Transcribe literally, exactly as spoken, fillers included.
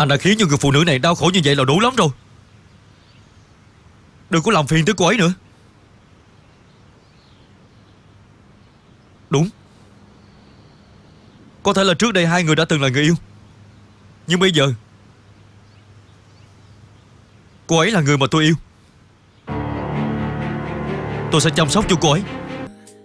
Anh đã khiến cho người phụ nữ này đau khổ như vậy là đủ lắm rồi. Đừng có làm phiền tới cô ấy nữa. Đúng, có thể là trước đây hai người đã từng là người yêu, nhưng bây giờ cô ấy là người mà tôi yêu. Tôi sẽ chăm sóc cho cô ấy.